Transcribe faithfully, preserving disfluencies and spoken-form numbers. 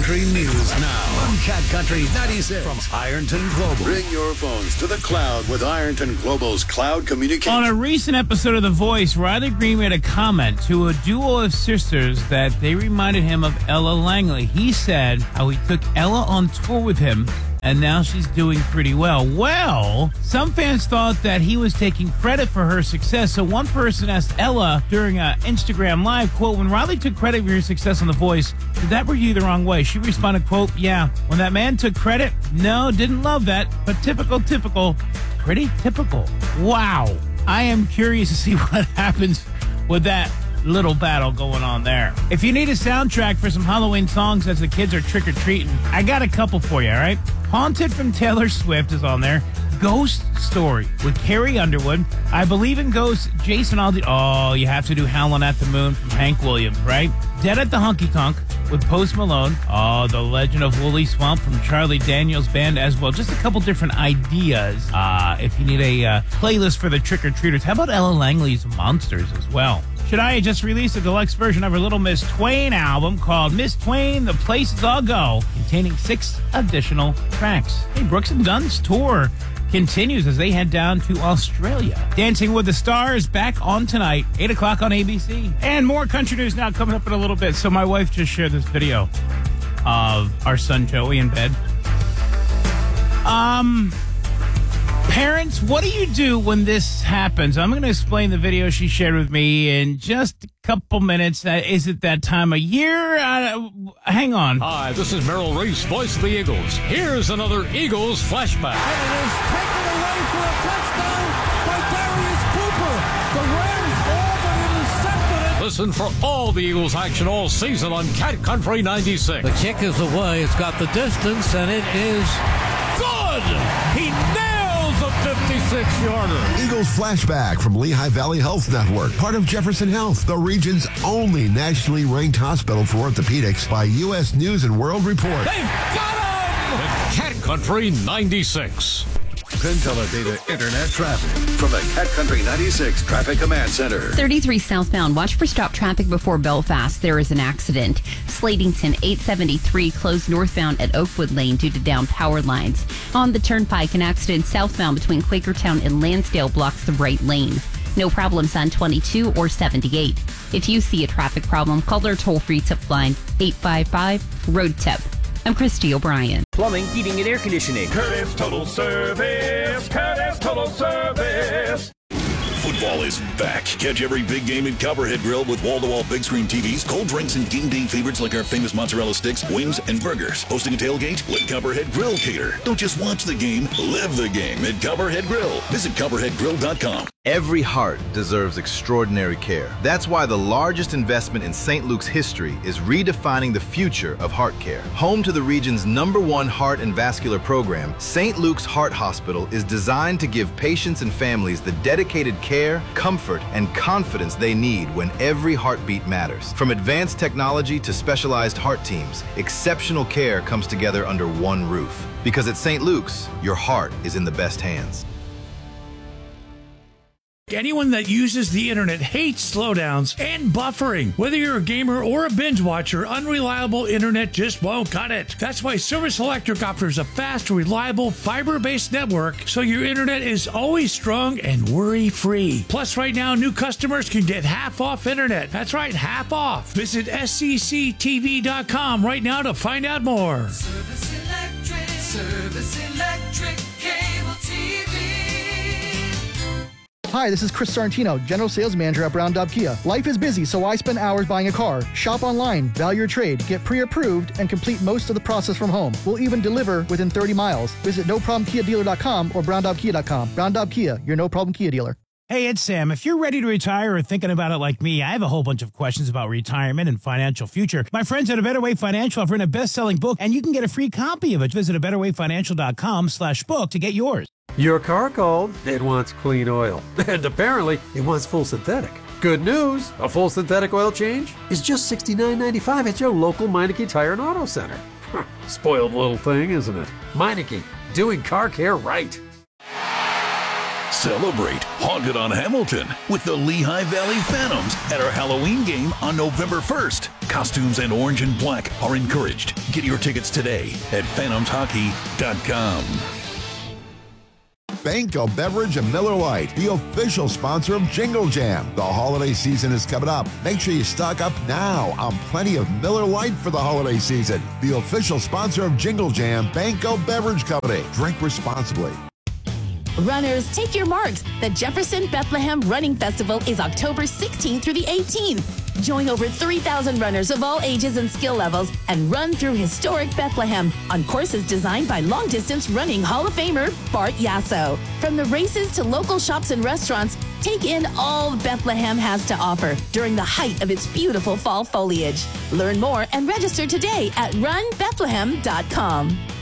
Country News now on Cat Country ninety-six from Ironton Global. Bring your phones to the cloud with Ironton Global's cloud communication. On a recent episode of The Voice, Riley Green made a comment to a duo of sisters that they reminded him of Ella Langley. He said how he took Ella on tour with him, and now she's doing pretty well. Well, some fans thought that he was taking credit for her success. So one person asked Ella during an Instagram Live, quote, when Riley took credit for your success on The Voice, did that rub you the wrong way? She responded, quote, yeah. When that man took credit, no, didn't love that. But typical, typical, pretty typical. Wow. I am curious to see what happens with that little battle going on there. If you need a soundtrack for some Halloween songs as the kids are trick-or-treating, I got a couple for you, all right? Haunted from Taylor Swift is on there. Ghost Story with Carrie Underwood. I Believe in Ghosts, Jason Aldean. Oh, you have to do Howlin' at the Moon from Hank Williams, right? Dead at the Honky Tonk with Post Malone. Oh, The Legend of Woolly Swamp from Charlie Daniels Band as well. Just a couple different ideas uh, if you need a uh, playlist for the trick-or-treaters. How about Ella Langley's Monsters as well? Shania just released a deluxe version of her Little Miss Twain album called Miss Twain, The Places I'll Go, containing six additional tracks. Hey, Brooks and Dunn's tour continues as they head down to Australia. Dancing with the Stars back on tonight, eight o'clock on A B C. And more country news now coming up in a little bit. So my wife just shared this video of our son Joey in bed. Um... Parents, what do you do when this happens? I'm going to explain the video she shared with me in just a couple minutes. Uh, is it that time of year? Uh, hang on. Hi, this is Merrill Reese, voice of the Eagles. Here's another Eagles flashback. And it is taken away for a touchdown by Darius Cooper. The Rams all but intercepted it. Listen for all the Eagles action all season on Cat Country ninety-six. The kick is away. It's got the distance, and it is good. He nails a fifty-six yarder. Eagles flashback from Lehigh Valley Health Network, part of Jefferson Health, the region's only nationally ranked hospital for orthopedics by U S News and World Report. They've got him! Cat Country ninety-six. Penteledata Internet traffic from the Cat Country ninety-six Traffic Command Center. thirty-three southbound. Watch for stop traffic before Belfast. There is an accident. Slatington eight seventy-three closed northbound at Oakwood Lane due to down power lines. On the Turnpike, an accident southbound between Quakertown and Lansdale blocks the right lane. No problems on twenty-two or seventy-eight. If you see a traffic problem, call their toll-free tip line eight five five, road tip. I'm Christy O'Brien. Plumbing, heating, and air conditioning. Curtis Total Service. Curtis Total Service. Football is back. Catch every big game at Copperhead Grill with wall-to-wall big screen T Vs, cold drinks, and game day favorites like our famous mozzarella sticks, wings, and burgers. Hosting a tailgate? Let Copperhead Grill cater. Don't just watch the game, live the game at Copperhead Grill. Visit copperhead grill dot com. Every heart deserves extraordinary care. That's why the largest investment in Saint Luke's history is redefining the future of heart care. Home to the region's number one heart and vascular program, Saint Luke's Heart Hospital is designed to give patients and families the dedicated care, comfort, and confidence they need when every heartbeat matters. From advanced technology to specialized heart teams, exceptional care comes together under one roof. Because at Saint Luke's, your heart is in the best hands. Anyone that uses the internet hates slowdowns and buffering. Whether you're a gamer or a binge watcher, unreliable internet just won't cut it. That's why Service Electric offers a fast, reliable, fiber-based network so your internet is always strong and worry-free. Plus, right now, new customers can get half off internet. That's right, half off. Visit S C C T V dot com right now to find out more. Service Electric, Service Electric, cable T V. Hi, this is Chris Sorrentino, General Sales Manager at Brown Daub Kia. Life is busy, so I spend hours buying a car. Shop online, value your trade, get pre-approved, and complete most of the process from home. We'll even deliver within thirty miles. Visit no problem kia dealer dot com or brown daub kia dot com. Brown Daub Kia, your no-problem Kia dealer. Hey, it's Sam. If you're ready to retire or thinking about it like me, I have a whole bunch of questions about retirement and financial future. My friends at A Better Way Financial have written a best-selling book, and you can get a free copy of it. Visit a better way financial dot com slash book to get yours. Your car called. It wants clean oil. And apparently, it wants full synthetic. Good news, a full synthetic oil change is just sixty-nine ninety-five at your local Meineke Tire and Auto Center. Spoiled little thing, isn't it? Meineke, doing car care right. Celebrate Haunted on Hamilton with the Lehigh Valley Phantoms at our Halloween game on November first. Costumes and orange and black are encouraged. Get your tickets today at phantoms hockey dot com. Banco Beverage and Miller Lite, the official sponsor of Jingle Jam. The holiday season is coming up. Make sure you stock up now on plenty of Miller Lite for the holiday season. The official sponsor of Jingle Jam, Banco Beverage Company. Drink responsibly. Runners, take your marks. The Jefferson Bethlehem Running Festival is October sixteenth through the eighteenth. Join over three thousand runners of all ages and skill levels and run through historic Bethlehem on courses designed by long-distance running Hall of Famer Bart Yasso. From the races to local shops and restaurants, take in all Bethlehem has to offer during the height of its beautiful fall foliage. Learn more and register today at run bethlehem dot com.